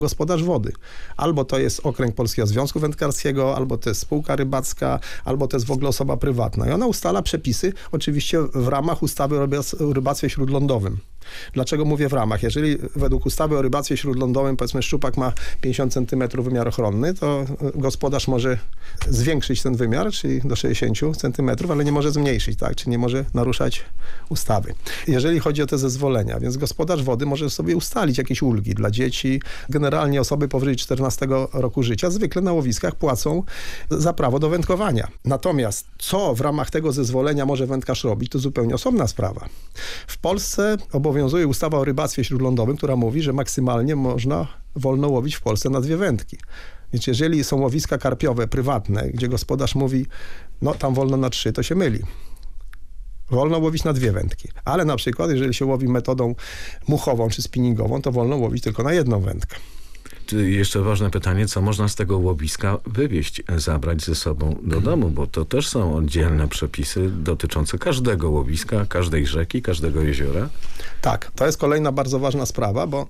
gospodarz wody. Albo to jest okręg Polskiego Związku Wędkarskiego, albo to jest spółka rybacka, albo to jest w ogóle osoba prywatna. I ona ustala przepisy, oczywiście w ramach ustawy o rybactwie śródlądowym. Dlaczego mówię w ramach? Jeżeli według ustawy o rybactwie śródlądowym, powiedzmy, szczupak ma 50 cm wymiar ochronny, to gospodarz może zwiększyć ten wymiar, czyli do 60 cm, ale nie może zmniejszyć, tak? Czyli nie może naruszać ustawy. Jeżeli chodzi o te zezwolenia, więc gospodarz wody może sobie ustalić jakieś ulgi dla dzieci. Generalnie osoby powyżej 14 roku życia zwykle na łowiskach płacą za prawo do wędkowania. Natomiast co w ramach tego zezwolenia może wędkarz robić, to zupełnie osobna sprawa. W Polsce obowiązuje ustawa o rybactwie śródlądowym, która mówi, że maksymalnie wolno łowić w Polsce na 2 wędki. Więc jeżeli są łowiska karpiowe prywatne, gdzie gospodarz mówi, no tam wolno na 3, to się myli. Wolno łowić na 2 wędki. Ale na przykład, jeżeli się łowi metodą muchową czy spinningową, to wolno łowić tylko na 1 wędkę. Jeszcze ważne pytanie, co można z tego łowiska wywieźć, zabrać ze sobą do domu, bo to też są oddzielne przepisy dotyczące każdego łowiska, każdej rzeki, każdego jeziora. Tak, to jest kolejna bardzo ważna sprawa, bo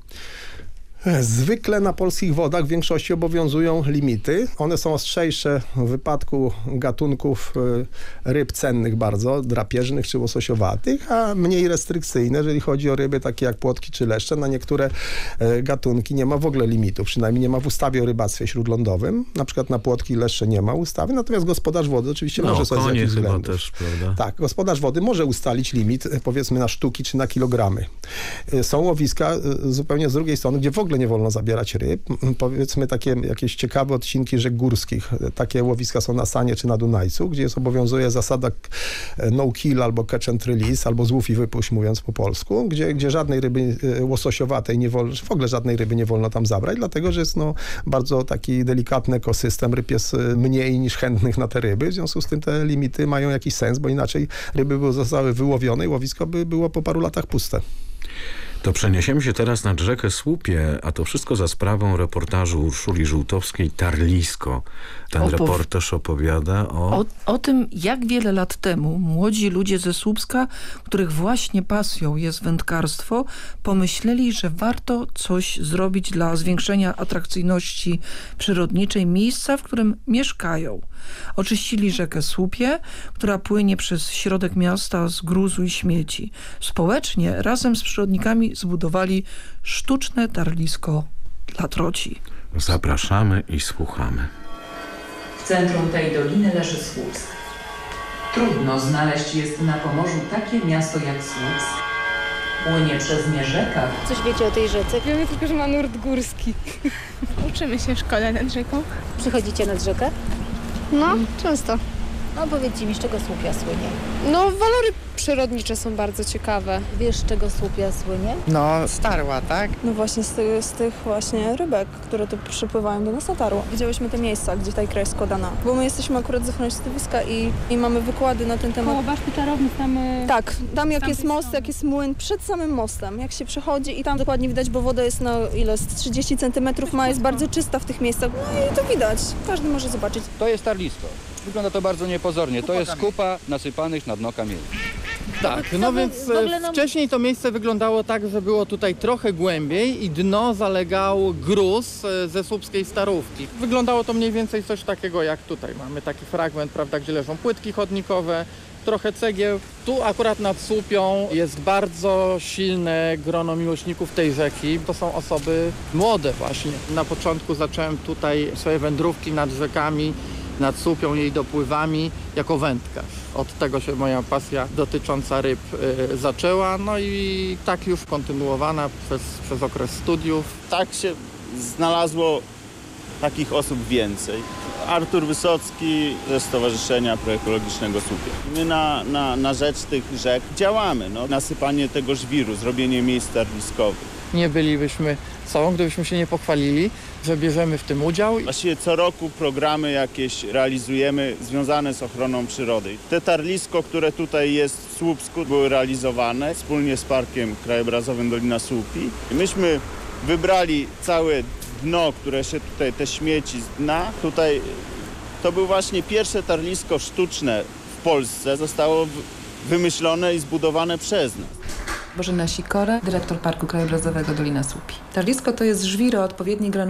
zwykle na polskich wodach w większości obowiązują limity. One są ostrzejsze w wypadku gatunków ryb cennych bardzo, drapieżnych czy łososiowatych, a mniej restrykcyjne, jeżeli chodzi o ryby takie jak płotki czy leszcze. Na niektóre gatunki nie ma w ogóle limitu, przynajmniej nie ma w ustawie o rybactwie śródlądowym. Na przykład na płotki i leszcze nie ma ustawy, natomiast gospodarz wody oczywiście może sobie z jakichś względów. Też, prawda? Tak, gospodarz wody może ustalić limit, powiedzmy na sztuki czy na kilogramy. Są łowiska zupełnie z drugiej strony, gdzie w ogóle nie wolno zabierać ryb. Powiedzmy takie jakieś ciekawe odcinki rzek górskich. Takie łowiska są na Sanie czy na Dunajcu, gdzie obowiązuje zasada no kill albo catch and release, albo złów i wypuść, mówiąc po polsku, gdzie żadnej ryby łososiowatej nie wolno, w ogóle żadnej ryby nie wolno tam zabrać, dlatego że jest bardzo taki delikatny ekosystem. Ryb jest mniej niż chętnych na te ryby. W związku z tym te limity mają jakiś sens, bo inaczej ryby zostały wyłowione i łowisko by było po paru latach puste. To przeniesiemy się teraz nad rzekę Słupie, a to wszystko za sprawą reportażu Urszuli Żółtowskiej Tarlisko. Ten reportaż opowiada o tym, jak wiele lat temu młodzi ludzie ze Słupska, których właśnie pasją jest wędkarstwo, pomyśleli, że warto coś zrobić dla zwiększenia atrakcyjności przyrodniczej miejsca, w którym mieszkają. Oczyścili rzekę Słupie, która płynie przez środek miasta z gruzu i śmieci. Społecznie razem z przyrodnikami zbudowali sztuczne tarlisko dla troci. Zapraszamy i słuchamy. W centrum tej doliny leży Słupsk. Trudno znaleźć jest na Pomorzu takie miasto jak Słupsk. Płynie przez nie rzeka. Coś wiecie o tej rzece? Wiemy tylko, że ma nurt górski. Uczymy się w szkole nad rzeką. Przychodzicie nad rzekę? No, często. No powiedzcie mi, z czego Słupia słynie? No, walory przyrodnicze są bardzo ciekawe. Wiesz, z czego Słupia słynie? No, starła, tak? No właśnie z tych właśnie rybek, które tu przypływają do nas na tarło. Widziałyśmy te miejsca, gdzie ta ikra jest składana. Bo my jesteśmy akurat z ochrony środowiska i mamy wykłady na ten temat. Koło Baszty Czarownic tam... Tak, tam jak jest most, jak jest młyn, przed samym mostem, jak się przechodzi i tam dokładnie widać, bo woda jest z 30 cm ma, jest bardzo czysta w tych miejscach. No i to widać, każdy może zobaczyć. To jest tarlisko. Wygląda to bardzo niepozornie. To jest kupa nasypanych na dno kamieni. Tak, no więc wcześniej to miejsce wyglądało tak, że było tutaj trochę głębiej i dno zalegał gruz ze słupskiej Starówki. Wyglądało to mniej więcej coś takiego jak tutaj. Mamy taki fragment, prawda, gdzie leżą płytki chodnikowe, trochę cegieł. Tu akurat nad Słupią jest bardzo silne grono miłośników tej rzeki. To są osoby młode właśnie. Na początku zacząłem tutaj swoje wędrówki nad rzekami, nad Słupią, jej dopływami jako wędkarz. Od tego się moja pasja dotycząca ryb zaczęła, no i tak już kontynuowana przez okres studiów. Tak się znalazło takich osób więcej. Artur Wysocki ze Stowarzyszenia Proekologicznego Słupia. My na rzecz tych rzek działamy. Nasypanie tego żwiru, zrobienie miejsc tarliskowych. Nie bylibyśmy sobą, gdybyśmy się nie pochwalili, że bierzemy w tym udział. Właściwie co roku programy jakieś realizujemy związane z ochroną przyrody. Te tarlisko, które tutaj jest w Słupsku, były realizowane wspólnie z Parkiem Krajobrazowym Dolina Słupi. Myśmy wybrali całe dno, które się tutaj, te śmieci z dna. Tutaj to był właśnie pierwsze tarlisko sztuczne w Polsce. Zostało wymyślone i zbudowane przez nas. Bożena Sikora, dyrektor Parku Krajobrazowego Dolina Słupi. Tarlisko to jest żwir o odpowiedniej